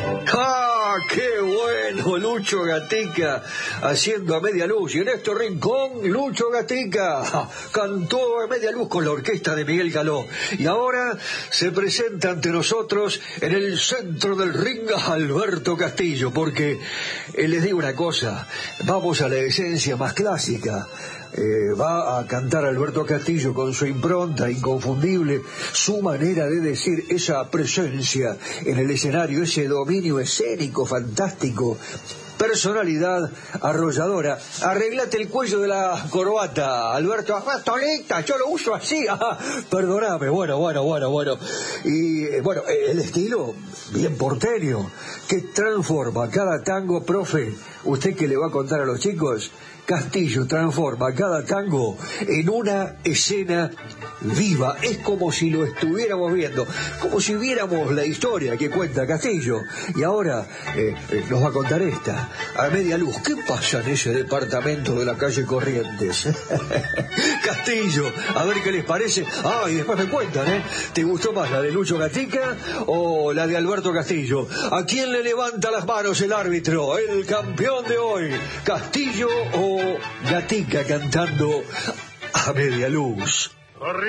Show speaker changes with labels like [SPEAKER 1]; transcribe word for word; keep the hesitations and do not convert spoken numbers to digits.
[SPEAKER 1] ¡Ah, qué bueno! Lucho Gatica haciendo A Media Luz. Y en este rincón, Lucho Gatica cantó A Media Luz con la orquesta de Miguel Caló. Y ahora se presenta ante nosotros en el centro del ring Alberto Castillo, porque eh, les digo una cosa, vamos a la esencia más clásica. Eh, va a cantar Alberto Castillo con su impronta inconfundible, su manera de decir, esa presencia en el escenario, ese dominio escénico fantástico, personalidad arrolladora. Arreglate el cuello de la corbata, Alberto. Ah, Tolita, yo lo uso así. Ah, perdóname, bueno, bueno, bueno, bueno. Y eh, bueno, el estilo bien porteño, que transforma cada tango, profe. Usted que le va a contar a los chicos, Castillo transforma cada tango en una escena viva. Es como si lo estuviéramos viendo, como si viéramos la historia que cuenta Castillo. Y ahora eh, eh, nos va a contar esta, A Media Luz. ¿Qué pasa en ese departamento de la calle Corrientes? Castillo, a ver qué les parece. Ah, y después me cuentan, ¿eh? ¿Te gustó más la de Lucho Gatica o la de Alberto Castillo? ¿A quién le levanta las manos el árbitro? El campeón de hoy, Castillo o Gatica cantando A Media Luz.